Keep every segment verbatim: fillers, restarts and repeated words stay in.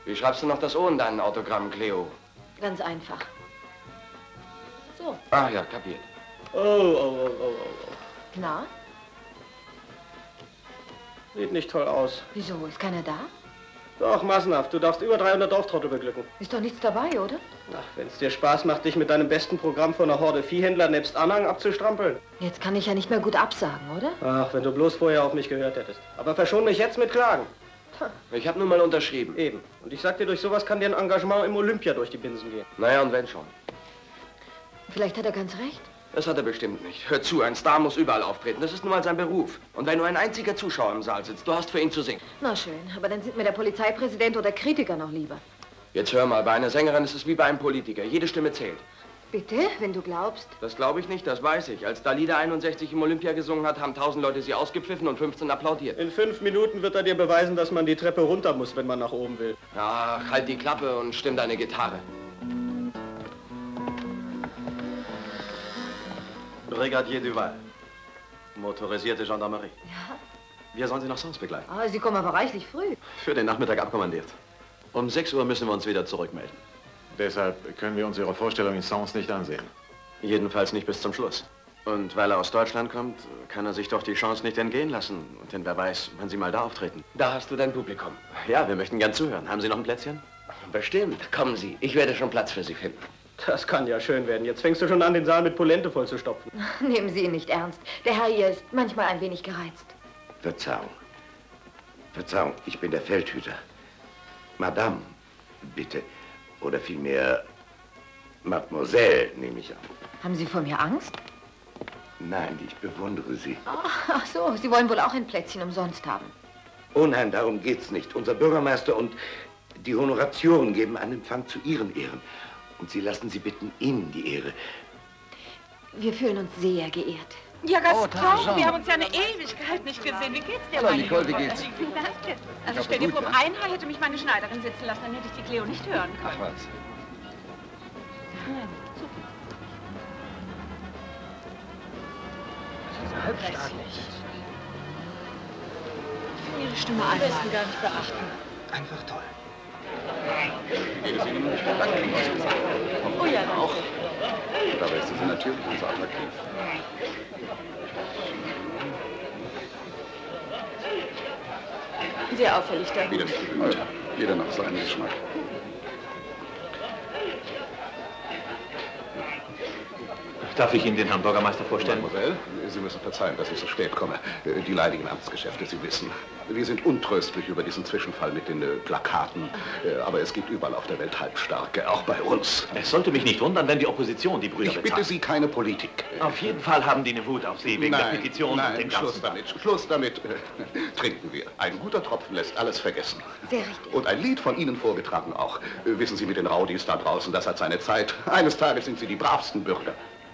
Wie schreibst du noch das O in dein Autogramm, Cleo? Ganz einfach. So. Ach ja, kapiert. Oh, oh, oh, oh, oh. Na? Sieht nicht toll aus. Wieso? Ist keiner da? Doch, massenhaft. Du darfst über dreihundert Dorftrottel beglücken. Ist doch nichts dabei, oder? Ach, wenn es dir Spaß macht, dich mit deinem besten Programm von einer Horde Viehhändler nebst Anhang abzustrampeln. Jetzt kann ich ja nicht mehr gut absagen, oder? Ach, wenn du bloß vorher auf mich gehört hättest. Aber verschon mich jetzt mit Klagen. Ich habe nun mal unterschrieben. Eben. Und ich sag dir, durch sowas kann dir ein Engagement im Olympia durch die Binsen gehen. Naja, und wenn schon. Vielleicht hat er ganz recht. Das hat er bestimmt nicht. Hör zu, ein Star muss überall auftreten. Das ist nun mal sein Beruf. Und wenn nur ein einziger Zuschauer im Saal sitzt, du hast für ihn zu singen. Na schön, aber dann sind mir der Polizeipräsident oder Kritiker noch lieber. Jetzt hör mal, bei einer Sängerin ist es wie bei einem Politiker. Jede Stimme zählt. Bitte, wenn du glaubst. Das glaube ich nicht, das weiß ich. Als Dalida einundsechzig im Olympia gesungen hat, haben tausend Leute sie ausgepfiffen und fünfzehn applaudiert. In fünf Minuten wird er dir beweisen, dass man die Treppe runter muss, wenn man nach oben will. Ach, halt die Klappe und stimm deine Gitarre. Brigadier Duval, motorisierte Gendarmerie. Ja? Wir sollen Sie nach Sens begleiten. Ah, Sie kommen aber reichlich früh. Für den Nachmittag abkommandiert. Um sechs Uhr müssen wir uns wieder zurückmelden. Deshalb können wir uns Ihre Vorstellung in Sens nicht ansehen. Jedenfalls nicht bis zum Schluss. Und weil er aus Deutschland kommt, kann er sich doch die Chance nicht entgehen lassen. Und denn wer weiß, wann Sie mal da auftreten. Da hast du dein Publikum. Ja, wir möchten gern zuhören. Haben Sie noch ein Plätzchen? Bestimmt. Kommen Sie. Ich werde schon Platz für Sie finden. Das kann ja schön werden. Jetzt fängst du schon an, den Saal mit Polente vollzustopfen. Nehmen Sie ihn nicht ernst. Der Herr hier ist manchmal ein wenig gereizt. Verzeihung. Verzeihung, ich bin der Feldhüter. Madame, bitte. Oder vielmehr Mademoiselle, nehme ich an. Haben Sie vor mir Angst? Nein, ich bewundere Sie. Ach so, Sie wollen wohl auch ein Plätzchen umsonst haben. Oh nein, darum geht's nicht. Unser Bürgermeister und die Honoratioren geben einen Empfang zu Ihren Ehren. Und Sie lassen Sie bitten Ihnen die Ehre. Wir fühlen uns sehr geehrt. Ja, Gaston, Oh, wir haben uns ja eine Ewigkeit nicht gesehen. Wie geht's dir, Hallo, meine Nicole, wie Liebe? geht's? Danke. Also hoffe, stell dir gut, vor, ja? um ein Haar hätte mich meine Schneiderin sitzen lassen, dann hätte ich die Cleo nicht hören Ach können. was. Nein, super. Diese Halbstarken. Ich kann Ihre Stimme am besten gar nicht beachten. Einfach toll. Geht es Ihnen nicht mehr lange ausgezeichnet? Oh ja, danke. Auch. Dabei ist sie natürlich nicht so attraktiv. Sehr auffällig, der Wieder Hut. nicht bemüht. Jeder nach seinem Geschmack. Darf ich Ihnen den Herrn Bürgermeister vorstellen? Mademoiselle, Sie müssen verzeihen, dass ich so spät komme. Die leidigen Amtsgeschäfte, Sie wissen. Wir sind untröstlich über diesen Zwischenfall mit den äh, Plakaten. Äh, aber es gibt überall auf der Welt Halbstarke, auch bei uns. Es sollte mich nicht wundern, wenn die Opposition die Brüder Ich bitte bezahlt. Sie, keine Politik. Auf jeden Fall haben die eine Wut auf Sie, wegen nein, der Petition nein, und dem Schluss ganzen... damit, Schluss damit. Trinken wir. Ein guter Tropfen lässt alles vergessen. Sehr richtig. Und ein Lied von Ihnen vorgetragen auch. Äh, Wissen Sie, mit den Rowdies da draußen, das hat seine Zeit. Eines Tages sind Sie die bravsten Bürger.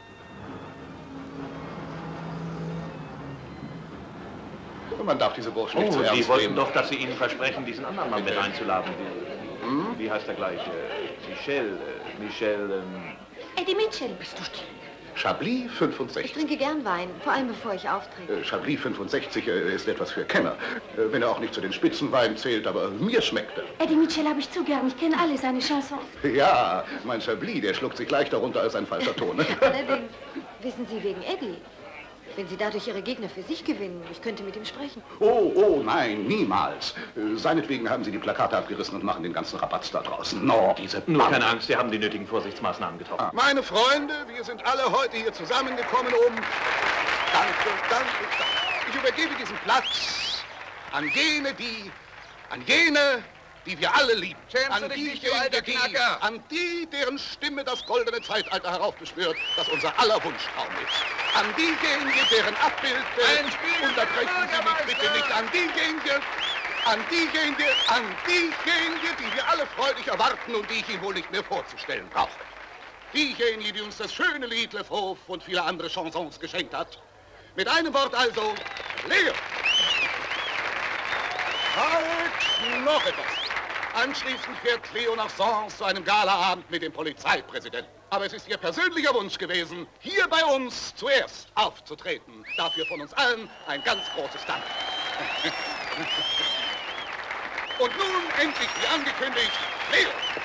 Man darf diese Burschen nicht Oh, zu ernst Sie wollten nehmen. doch, dass Sie ihnen versprechen, diesen anderen Mann mit einzuladen. Die, Hm? Wie heißt er gleich? Äh, Michel, äh, Michel, ähm... Eddie Mitchell. Bist du still? Chablis Ich fünfundsechzig. trinke gern Wein, vor allem bevor ich auftrete. Äh, Chablis fünfundsechzig äh, ist etwas für Kenner. Äh, Wenn er auch nicht zu den Spitzenweinen zählt, aber mir schmeckt er. Eddie Mitchell habe ich zu gern. Ich kenne alle seine Chansons. Ja, mein Chablis, der schluckt sich leichter runter als ein falscher Ton. Allerdings, wissen Sie, wegen Eddie. Wenn Sie dadurch Ihre Gegner für sich gewinnen, ich könnte mit ihm sprechen. Oh, oh, nein, niemals. Äh, Seinetwegen haben Sie die Plakate abgerissen und machen den ganzen Rabatz da draußen. No, diese Nur Bande. keine Angst, wir haben die nötigen Vorsichtsmaßnahmen getroffen. Meine Freunde, wir sind alle heute hier zusammengekommen, um... Danke, danke, danke. Ich übergebe diesen Platz an jene, die... an jene, die wir alle lieben. Schämst an du dich nicht, du diejenigen, alter die, Knacker? an die, deren Stimme das goldene Zeitalter heraufbeschwört, das unser aller Wunschtraum ist. An diejenigen, deren Abbild... Ein Spiel unterbrechen Sie mich Bürgermeister! bitte nicht. An diejenigen... An diejenigen, an diejenigen, die wir alle freudig erwarten und die ich Ihnen wohl nicht mehr vorzustellen brauche. Diejenigen, die uns das schöne Lied Le Fauve und viele andere Chansons geschenkt hat. Mit einem Wort also, Leo. Halt, noch etwas. Anschließend fährt Leo nach Sens zu einem Galaabend mit dem Polizeipräsidenten. Aber es ist ihr persönlicher Wunsch gewesen, hier bei uns zuerst aufzutreten. Dafür von uns allen ein ganz großes Dank. Und nun endlich, wie angekündigt, Leo.